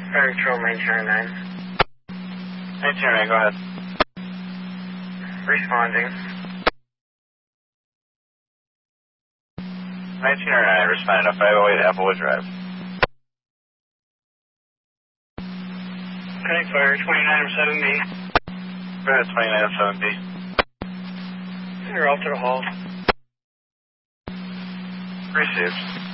Fire Patrol 909. 1909, go ahead. Responding. 1909, responding to 508 Applewood Drive. Okay, Fire 2907B. Go ahead, 2907B. You're off to the hall. Received.